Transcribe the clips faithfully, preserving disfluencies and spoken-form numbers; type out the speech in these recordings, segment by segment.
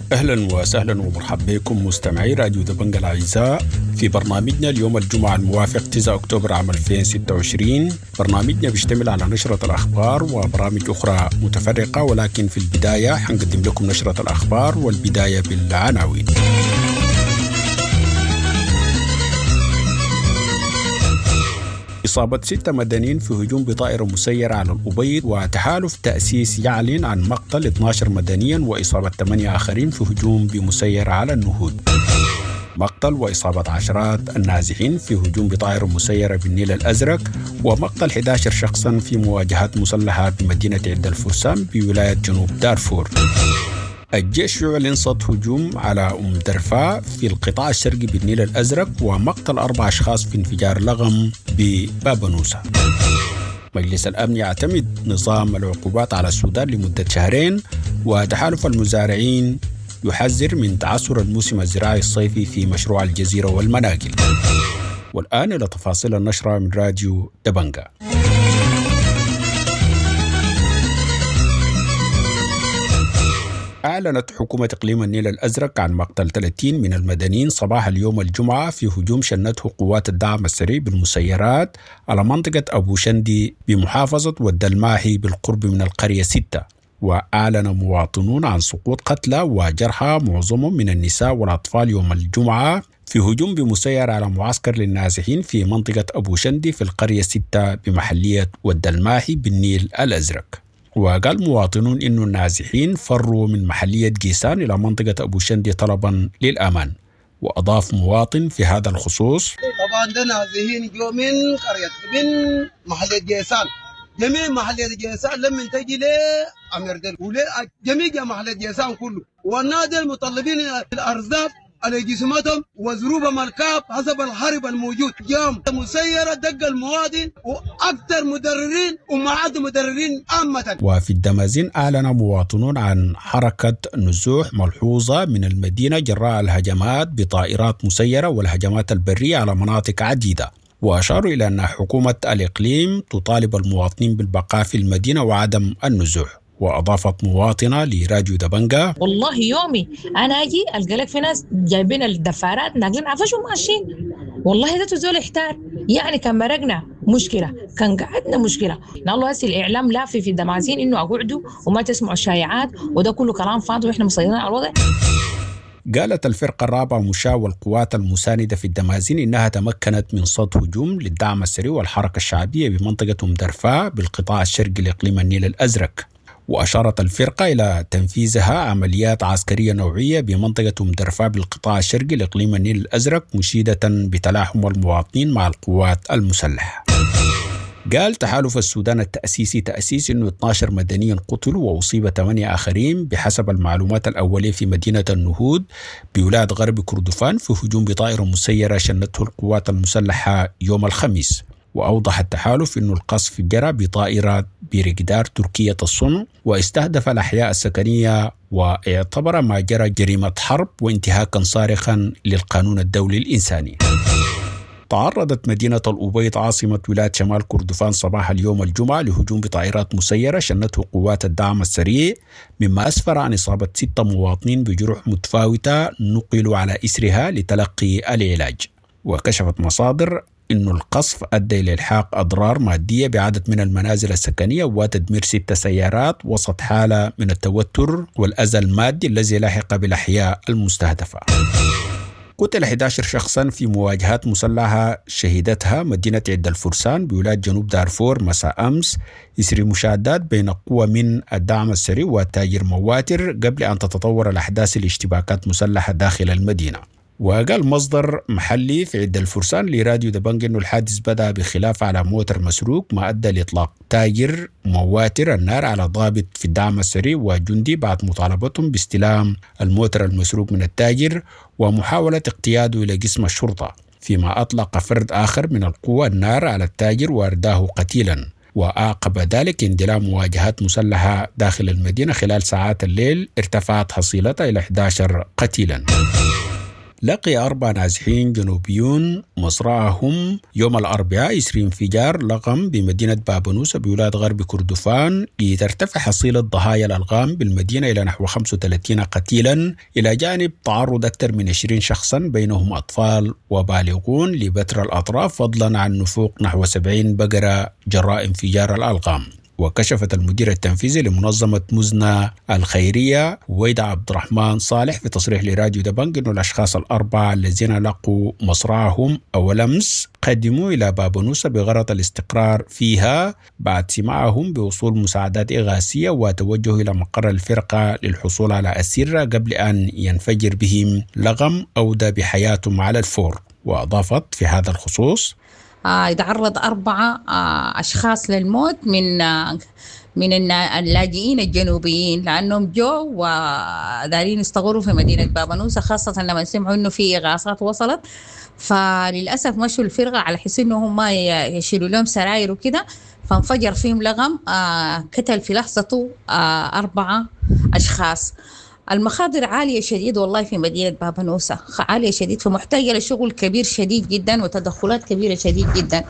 أهلا وسهلا ومرحبا بكم مستمعي راديو دبنجة الأعزاء في برنامجنا اليوم الجمعة الموافق تسعة أكتوبر عام ألفين وستة وعشرين. برنامجنا بيشتمل على نشرة الأخبار وبرامج أخرى متفرقة، ولكن في البداية حنقدم لكم نشرة الأخبار والبداية بالعناوين. إصابة ستة مدنيين في هجوم بطائرة مسيرة على الأبيض، وتحالف تأسيس يعلن عن مقتل اثني عشر مدنيا وإصابة ثمانية آخرين في هجوم بمسيرة على النهود. مقتل وإصابة عشرات النازحين في هجوم بطائرة مسيرة بالنيل الأزرق، ومقتل أحد عشر شخصا في مواجهات مسلحة بمدينة عد الفرسان بولاية جنوب دارفور. الجيش يعلن صد هجوم على أم درفا في القطاع الشرقي بالنيل الأزرق، ومقتل أربع أشخاص في انفجار لغم ببابنوسا. مجلس الأمن يعتمد نظام العقوبات على السودان لمدة شهرين، وتحالف المزارعين يحذر من تعثر الموسم الزراعي الصيفي في مشروع الجزيرة والمناقل. والآن إلى تفاصيل النشرة من راديو دبنجة. أعلنت حكومة إقليم النيل الأزرق عن مقتل ثلاثين من المدنيين صباح اليوم الجمعة في هجوم شنته قوات الدعم السريع بالمسيرات على منطقة أبو شندي بمحافظة ود الماحي بالقرب من القرية ستة. وأعلن مواطنون عن سقوط قتلى وجرحى معظمهم من النساء والأطفال يوم الجمعة في هجوم بمسير على معسكر للنازحين في منطقة أبو شندي في القرية ستة بمحلية ود الماحي بالنيل الأزرق. وقال مواطنون إنه النازحين فروا من محلية جيسان إلى منطقة أبو شندي طلبا للأمان. وأضاف مواطن في هذا الخصوص: طبعا ده نازحين جو من قرية من محلية جيسان، جميع محلية جيسان لم تجي لأميردل وجميع محلية جيسان كله، والنادي المطلبين الأرزاق على جسماتهم وظروفهم الكاب حسب الحرب الموجود. جام مسيرة دق المواطن وأكثر مدررين ومعاد مدررين عامة. وفي الدمازين أعلن مواطنون عن حركة نزوح ملحوظة من المدينة جراء الهجمات بطائرات مسيرة والهجمات البرية على مناطق عديدة، وأشاروا إلى أن حكومة الإقليم تطالب المواطنين بالبقاء في المدينة وعدم النزوح. وأضافت مواطنة لراديو دبنجة: والله يومي أنا أجي ألقى لك في ناس جايبين الدفارات ناقلين عفشهم ماشيين، والله ده تزول احتار. يعني كان مرقنا مشكلة، كان قعدنا مشكلة. الله هسي الإعلام لافي في الدمازين إنه أقعدوا وما تسمعوا الشائعات، وده كله كلام فاضي وإحنا مسيطرين على الوضع. قالت الفرقة الرابعة مشاة والقوات المساندة في الدمازين إنها تمكنت من صد هجوم للدعم السريع والحركة الشعبية بمنطقة أم درفا بالقطاع الشرقي لإقليم النيل الأزرق. وأشارت الفرقة إلى تنفيذها عمليات عسكرية نوعية بمنطقة أم درفا بالقطاع الشرقي لإقليم النيل الأزرق، مشيدة بتلاحم المواطنين مع القوات المسلحة. قال تحالف السودان التأسيسي تأسيس إنه اثني عشر مدنيا قتلوا وأصيب ثمانية آخرين بحسب المعلومات الأولية في مدينة النهود بولاية غرب كردفان في هجوم بطائرة مسيرة شنته القوات المسلحة يوم الخميس. وأوضح التحالف أن القصف جرى بطائرات بريجدار تركية الصنع واستهدف الأحياء السكنية، واعتبر ما جرى جريمة حرب وانتهاكا صارخا للقانون الدولي الإنساني. تعرضت مدينة الأبيض عاصمة ولاية شمال كردفان صباح اليوم الجمعة لهجوم بطائرات مسيرة شنته قوات الدعم السريع، مما أسفر عن إصابة ستة مواطنين بجروح متفاوتة نقلوا على إسرها لتلقي العلاج. وكشفت مصادر إن القصف أدى إلى إلحاق أضرار مادية بعدد من المنازل السكنية وتدمير ست سيارات وسط حالة من التوتر والأذى المادي الذي لحق بالأحياء المستهدفة. قتل أحد عشر شخصا في مواجهات مسلحة شهدتها مدينة عد الفرسان بولاية جنوب دارفور مساء أمس إثر مشادات بين قوى من الدعم السريع وتاجر مواتر قبل أن تتطور الأحداث لاشتباكات مسلحة داخل المدينة. وقال مصدر محلي في عد الفرسان لراديو دبنج إنه الحادث بدأ بخلاف على موتر مسروق، ما أدى لإطلاق تاجر مواتر النار على ضابط في الدعم السريع وجندي بعد مطالبتهم باستلام الموتر المسروق من التاجر ومحاولة اقتياده إلى قسم الشرطة، فيما أطلق فرد آخر من القوى النار على التاجر وارداه قتيلا. وأعقب ذلك اندلاع مواجهات مسلحة داخل المدينة خلال ساعات الليل ارتفعت حصيلتها إلى أحد عشر قتيلا. لقي أربع نازحين جنوبيون مصرعهم يوم الأربعاء يسري انفجار لغم بمدينة بابنوسة بولاية غرب كردفان، لترتفع حصيلة ضحايا الألغام بالمدينة إلى نحو خمسة وثلاثين قتيلا، إلى جانب تعرض أكثر من عشرين شخصا بينهم أطفال وبالغون لبتر الأطراف، فضلا عن نفوق نحو سبعين بقرة جراء انفجار الألغام. وكشفت المدير التنفيذي لمنظمة مزنة الخيرية ويدا عبد الرحمن صالح في تصريح لراديو دبنج أن الأشخاص الأربعة الذين لقوا مصرعهم أول أمس قدموا إلى بابنوسة بغرض الاستقرار فيها بعد سماعهم بوصول مساعدات إغاثية، وتوجهوا إلى مقر الفرقة للحصول على أسرة قبل أن ينفجر بهم لغم أودى بحياتهم على الفور. وأضافت في هذا الخصوص: آه يتعرض أربعة آه أشخاص للموت من آه من اللاجئين الجنوبيين، لأنهم جو ودارين يستقروا في مدينة بابنوسة، خاصة لما سمعوا إنه في إغاثات وصلت، فللأسف مشوا الفرقة على حس إنهم ما يشيلوا لهم سراير وكده، فانفجر فيهم لغم آه قتل في لحظته آه أربعة أشخاص. المخاطر عالية شديد والله في مدينة بابنوسة، عالية شديد، فمحتاجة لشغل كبير شديد جدا وتدخلات كبيرة شديد جدا.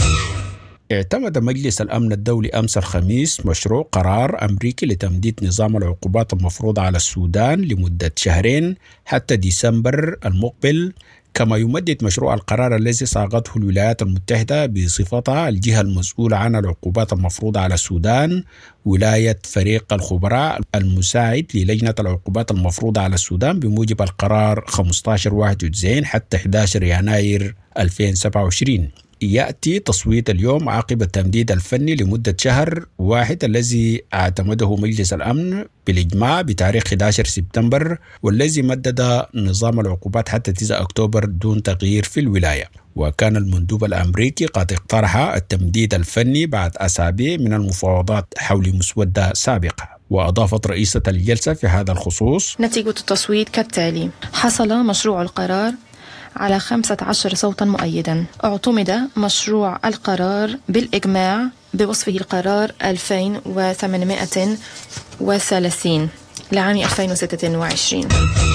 اعتمد مجلس الأمن الدولي أمس الخميس مشروع قرار أمريكي لتمديد نظام العقوبات المفروضة على السودان لمدة شهرين حتى ديسمبر المقبل، كما يمدد مشروع القرار الذي صاغته الولايات المتحدة بصفتها الجهة المسؤولة عن العقوبات المفروضة على السودان ولاية فريق الخبراء المساعد للجنة العقوبات المفروضة على السودان بموجب القرار خمسة عشر واحد وتسعين حتى أحد عشر يناير ألفين وسبعة وعشرين. يأتي تصويت اليوم عقب التمديد الفني لمدة شهر واحد الذي اعتمده مجلس الأمن بالإجماع بتاريخ أحد عشر سبتمبر، والذي مدد نظام العقوبات حتى تسعة أكتوبر دون تغيير في الولاية. وكان المندوب الأمريكي قد اقترح التمديد الفني بعد أسابيع من المفاوضات حول مسودة سابقة. وأضافت رئيسة الجلسة في هذا الخصوص: نتيجة التصويت كالتالي: حصل مشروع القرار على خمسة عشر صوتا مؤيدا. اعتمد مشروع القرار بالإجماع بوصفه القرار ألفين وثمانمائة وثلاثين لعام ألفين وستة وعشرين.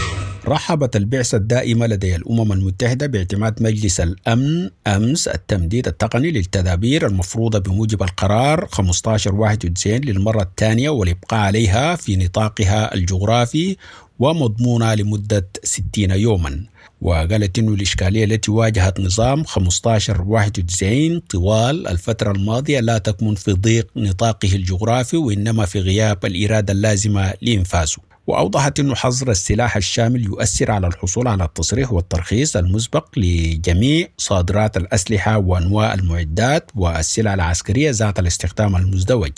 رحبت البعثة الدائمة لدى الأمم المتحدة باعتماد مجلس الأمن أمس التمديد التقني للتدابير المفروضة بموجب القرار خمسة عشر واحد وتسعين للمرة الثانية، والإبقاء عليها في نطاقها الجغرافي ومضمونة لمدة ستين يوما. وقالت إنه الإشكالية التي واجهت نظام خمسة عشر واحد وتسعين طوال الفترة الماضية لا تكمن في ضيق نطاقه الجغرافي، وإنما في غياب الإرادة اللازمة لإنفاذه. وأوضحت أنه حظر السلاح الشامل يؤثر على الحصول على التصريح والترخيص المسبق لجميع صادرات الأسلحة وأنواع المعدات والسلع العسكرية ذات الاستخدام المزدوج.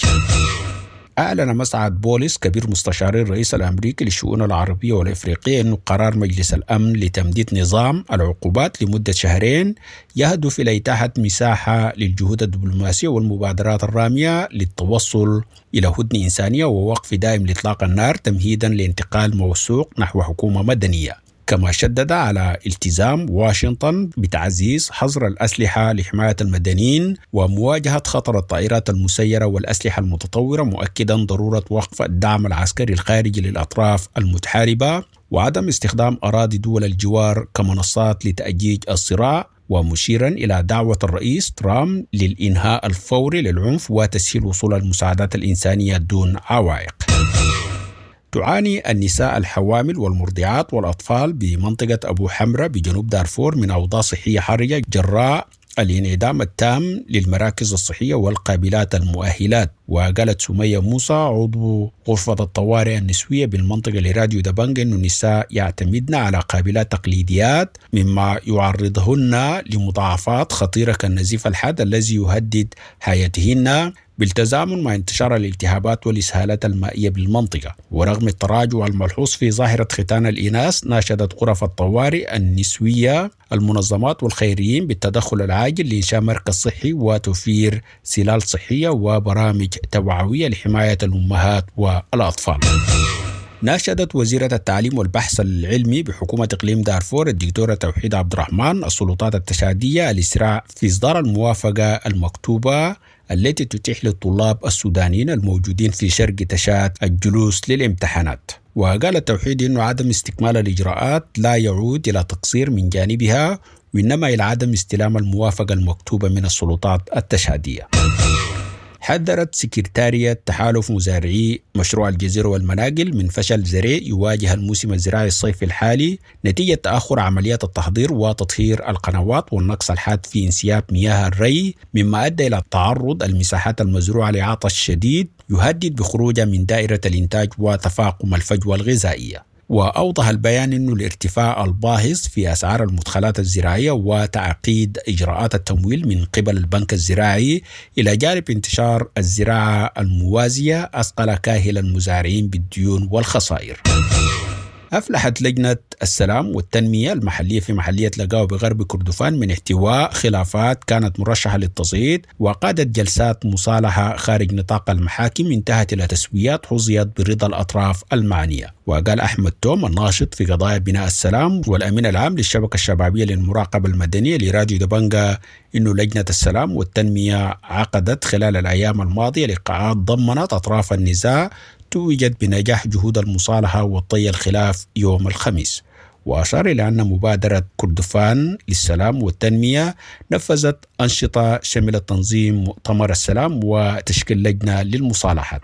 أعلن مسعد بوليس كبير مستشاري الرئيس الأمريكي للشؤون العربية والإفريقية أنه قرار مجلس الأمن لتمديد نظام العقوبات لمدة شهرين يهدف إلى إتاحة مساحة للجهود الدبلوماسية والمبادرات الرامية للتوصل إلى هدنة إنسانية ووقف دائم لإطلاق النار تمهيدا لانتقال موثوق نحو حكومة مدنية. كما شدد على التزام واشنطن بتعزيز حظر الأسلحة لحماية المدنيين ومواجهة خطر الطائرات المسيرة والأسلحة المتطورة، مؤكدا ضرورة وقف الدعم العسكري الخارجي للأطراف المتحاربة وعدم استخدام أراضي دول الجوار كمنصات لتأجيج الصراع، ومشيرا إلى دعوة الرئيس ترامب للإنهاء الفوري للعنف وتسهيل وصول المساعدات الإنسانية دون عوائق. تعاني النساء الحوامل والمرضعات والأطفال بمنطقة أبو حمرة بجنوب دارفور من أوضاع صحية حرجة جراء الانعدام التام للمراكز الصحية والقابلات المؤهلات. وقالت سمية موسى عضو غرفة الطوارئ النسوية بالمنطقة لراديو دبنج أن النساء يعتمدن على قابلات تقليديات مما يعرضهن لمضاعفات خطيرة كالنزيف الحاد الذي يهدد حياتهن بالتزامن مع انتشار الالتهابات والإسهالات المائية بالمنطقة. ورغم التراجع الملحوظ في ظاهرة ختان الإناث، ناشدت غرف الطوارئ النسوية المنظمات والخيريين بالتدخل العاجل لإنشاء مركز صحي وتوفير سلال صحية وبرامج توعوية لحماية الأمهات والأطفال. ناشدت وزيرة التعليم والبحث العلمي بحكومة إقليم دارفور الدكتورة توحيد عبد الرحمن السلطات التشادية الإسراع في إصدار الموافقة المكتوبة التي تتيح للطلاب السودانيين الموجودين في شرق تشاد الجلوس للامتحانات. وقال التوحيد إنه عدم استكمال الإجراءات لا يعود إلى تقصير من جانبها، وإنما إلى عدم استلام الموافقة المكتوبة من السلطات التشادية. حذرت سكرتارية تحالف مزارعي مشروع الجزيرة والمناقل من فشل ذريع يواجه الموسم الزراعي الصيفي الحالي نتيجة تأخر عمليات التحضير وتطهير القنوات والنقص الحاد في انسياب مياه الري، مما أدى إلى تعرض المساحات المزروعة لعطش شديد يهدد بخروجها من دائرة الإنتاج وتفاقم الفجوة الغذائية. وأوضح البيان أنه الارتفاع الباهظ في أسعار المدخلات الزراعية وتعقيد إجراءات التمويل من قبل البنك الزراعي إلى جانب انتشار الزراعة الموازية أثقل كاهل المزارعين بالديون والخسائر. أفلحت لجنة السلام والتنمية المحلية في محلية لقاو بغرب كردفان من احتواء خلافات كانت مرشحة للتصعيد، وقادت جلسات مصالحة خارج نطاق المحاكم انتهت إلى تسويات حظيت برضا الأطراف المعنية. وقال أحمد توم الناشط في قضايا بناء السلام والأمين العام للشبكة الشبابية للمراقبة المدنية لراديو دبنجا إنه لجنة السلام والتنمية عقدت خلال الأيام الماضية لقاءات ضمنت أطراف النزاع توجد بنجاح جهود المصالحة وطي الخلاف يوم الخميس. وأشار إلى أن مبادرة كردفان للسلام والتنمية نفذت أنشطة شملت تنظيم مؤتمر السلام وتشكيل لجنة للمصالحات.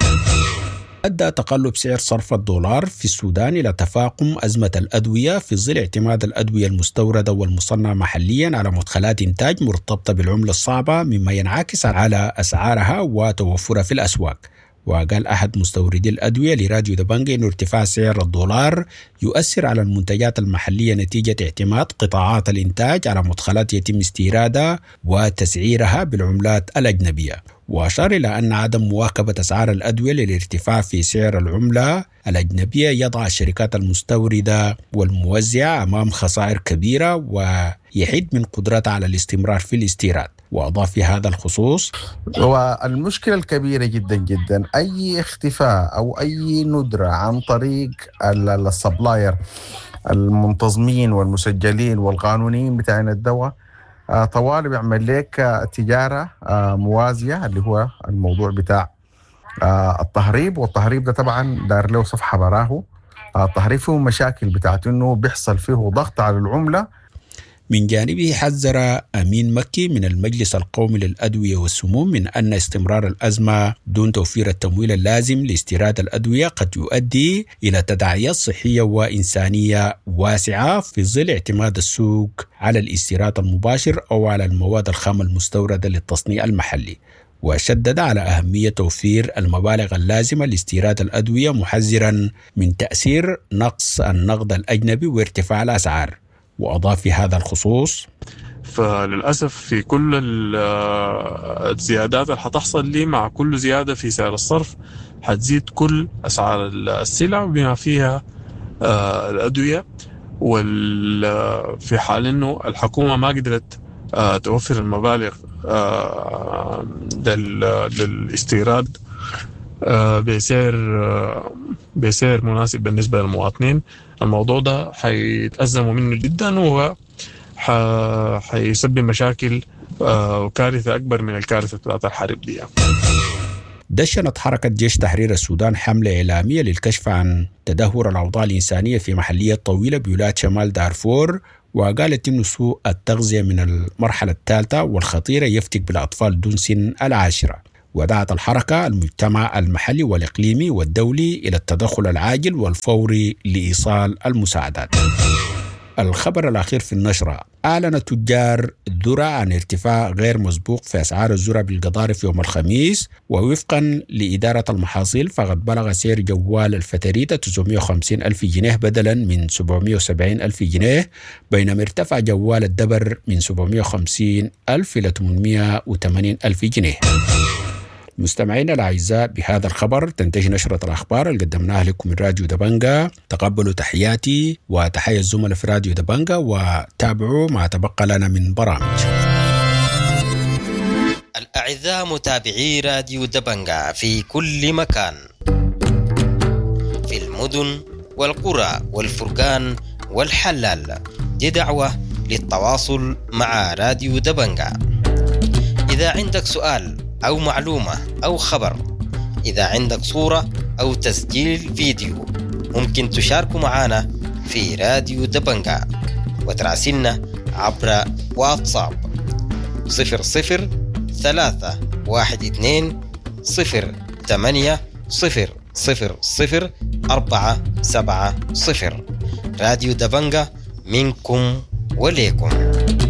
أدى تقلب سعر صرف الدولار في السودان إلى تفاقم أزمة الأدوية في ظل اعتماد الأدوية المستوردة والمصنعة محليا على مدخلات إنتاج مرتبطة بالعملة الصعبة، مما ينعكس على أسعارها وتوفرها في الأسواق. وقال أحد مستوردي الأدوية لراديو دبنجا إنه ارتفاع سعر الدولار يؤثر على المنتجات المحلية نتيجة اعتماد قطاعات الإنتاج على مدخلات يتم استيرادها وتسعيرها بالعملات الأجنبية. وأشار إلى أن عدم مواكبة أسعار الأدوية للارتفاع في سعر العملة الأجنبية يضع الشركات المستوردة والموزعة أمام خسائر كبيرة ويحد من قدرتها على الاستمرار في الاستيراد. وأضاف في هذا الخصوص: والمشكلة الكبيرة جدا جدا أي اختفاء أو أي ندرة عن طريق السبلاير المنتظمين والمسجلين والقانونيين بتاعين الدواء طوال بيعمل لك تجارة موازية اللي هو الموضوع بتاع التهريب. والتهريب ده طبعا دار له صفحة براه. التهريب فيه مشاكل بتاعت انه بيحصل فيه ضغط على العملة. من جانبه حذر أمين مكي من المجلس القومي للأدوية والسموم من أن استمرار الأزمة دون توفير التمويل اللازم لاستيراد الأدوية قد يؤدي إلى تداعيات صحية وإنسانية واسعة في ظل اعتماد السوق على الاستيراد المباشر أو على المواد الخام المستوردة للتصنيع المحلي. وشدد على أهمية توفير المبالغ اللازمة لاستيراد الأدوية، محذرا من تأثير نقص النقد الأجنبي وارتفاع الأسعار. وأضاف في هذا الخصوص: فللأسف في كل الزيادات اللي حتحصل لي مع كل زيادة في سعر الصرف حتزيد كل أسعار السلع بما فيها الأدوية. وفي حال أنه الحكومة ما قدرت توفر المبالغ للاستيراد بسعر بسعر مناسب بالنسبة للمواطنين، الموضوع ده حيتأزموا منه جدا وهو حيسبب مشاكل وكارثة أكبر من الكارثة بتاعت الحرب دي. دشنت حركة جيش تحرير السودان حملة إعلامية للكشف عن تدهور الأوضاع الإنسانية في محلية طويلة بولاية شمال دارفور، وقالت إنه سوء التغذية من المرحلة الثالثة والخطيرة يفتك بالأطفال دون سن العاشرة. ودعت الحركة المجتمع المحلي والإقليمي والدولي إلى التدخل العاجل والفوري لإيصال المساعدات. الخبر الأخير في النشرة: أعلن تجار الذرة عن ارتفاع غير مسبوق في أسعار الذرة بالقضارف يوم الخميس، ووفقا لإدارة المحاصيل فقد بلغ سعر جوال الفتريتة تسعمائة وخمسين ألف جنيه بدلا من سبعمائة وسبعين ألف جنيه، بينما ارتفع جوال الدبر من سبعمائة وخمسين ألف إلى ثمانمائة وثمانين ألف جنيه. مستمعينا الأعزاء، بهذا الخبر تنتهي نشرة الأخبار اللي قدمناها لكم من راديو دبنجا. تقبلوا تحياتي وتحية الزملاء في راديو دبنجا، وتابعوا ما تبقى لنا من برامج. الأعزاء متابعي راديو دبنجا في كل مكان، في المدن والقرى والفرقان والحلال، دي دعوة للتواصل مع راديو دبنجا. إذا عندك سؤال أو معلومة أو خبر، إذا عندك صورة أو تسجيل فيديو، ممكن تشاركوا معنا في راديو دبنجا وتراسلنا عبر واتساب صفر صفر ثلاثة واحد اثنين صفر ثمانية صفر صفر صفر أربعة سبعة صفر. راديو دبنجا منكم وليكم.